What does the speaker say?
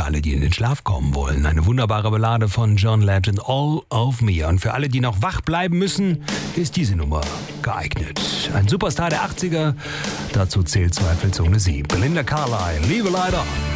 Für alle, die in den Schlaf kommen wollen, eine wunderbare Ballade von John Legend, All of Me. Und für alle, die noch wach bleiben müssen, ist diese Nummer geeignet. Ein Superstar der 80er, dazu zählt zweifelsohne sie. Belinda Carlisle, Liebe leider.